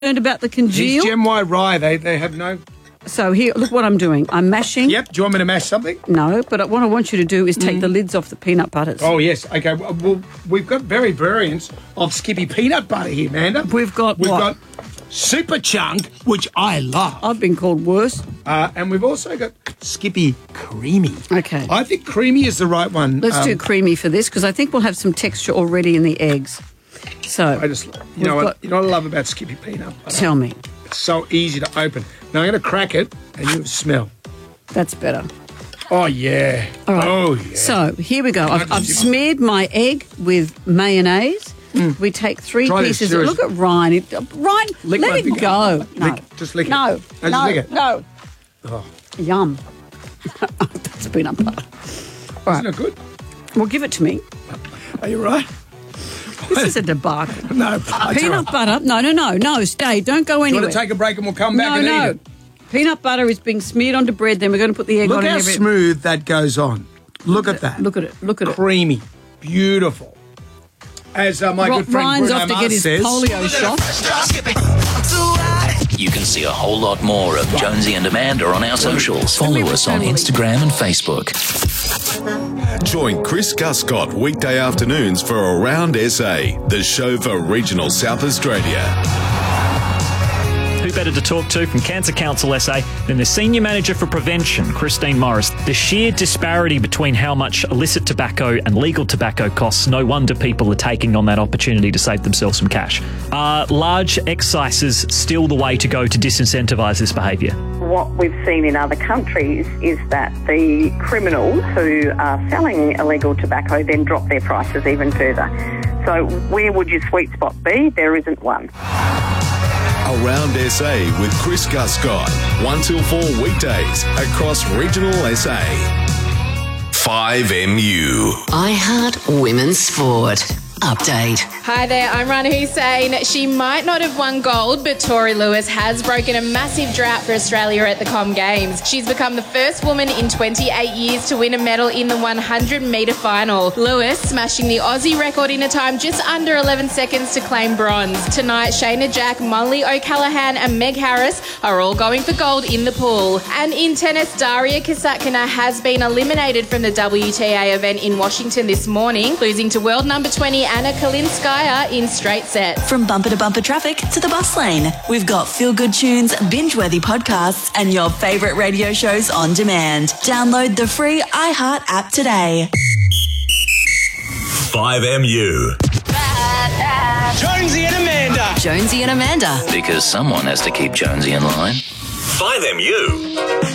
about the These congeal. Gem Y rye, they have no... So here, look what I'm doing. I'm mashing. Yep, do you want me to mash something? No, but what I want you to do is take the lids off the peanut butters. Oh, yes. Okay, well, we've got variants of Skippy peanut butter here, Amanda. We've got Super Chunk, which I love. I've been called worse. And we've also got Skippy Creamy. Okay. I think Creamy is the right one. Let's do creamy for this because I think we'll have some texture already in the eggs. So, you know what I love about Skippy peanut butter? Tell me. It's so easy to open. Now I'm going to crack it and you smell. That's better. Oh, yeah. All right. Oh, yeah. So, here we go. I've smeared my egg with mayonnaise. We take 3 pieces. Look at Ryan. Ryan, let it go. No. Just lick it. No. Just lick it. No. Oh. Yum. That's peanut butter. All right. Isn't it good? Well, give it to me. Are you right? This is a debacle. No. Peanut butter. No. Stay. Don't go anywhere. Do you want to take a break and we'll come back and eat it? Peanut butter is being smeared onto bread. Then we're going to put the egg on. Look how smooth that goes on. Look at that. Look at it. Creamy. Beautiful. As my good friend Ryan's Bruno off to Mars get his says, polio shot. You can see a whole lot more of Jonesy and Amanda on our socials. Follow us on Instagram and Facebook. Join Chris Guscott weekday afternoons for Around SA, the show for regional South Australia. Who better to talk to from Cancer Council SA than the Senior Manager for Prevention, Christine Morris? The sheer disparity between how much illicit tobacco and legal tobacco costs, no wonder people are taking on that opportunity to save themselves some cash. Are large excises still the way to go to disincentivise this behaviour? What we've seen in other countries is that the criminals who are selling illegal tobacco then drop their prices even further. So where would your sweet spot be? There isn't one. Around SA with Chris Guscott, 1 till 4 weekdays across regional SA. 5MU. I Heart Women's Sport. Update. Hi there, I'm Rana Hussein. She might not have won gold, but Tori Lewis has broken a massive drought for Australia at the Com Games. She's become the first woman in 28 years to win a medal in the 100-metre final. Lewis smashing the Aussie record in a time just under 11 seconds to claim bronze. Tonight, Shayna Jack, Molly O'Callaghan and Meg Harris are all going for gold in the pool. And in tennis, Daria Kasatkina has been eliminated from the WTA event in Washington this morning, losing to world number 20 Anna Kalinskaya in straight sets. From bumper to bumper traffic to the bus lane, we've got feel-good tunes, binge-worthy podcasts, and your favourite radio shows on demand. Download the free iHeart app today. 5MU. Jonesy and Amanda. Jonesy and Amanda. Because someone has to keep Jonesy in line. 5MU.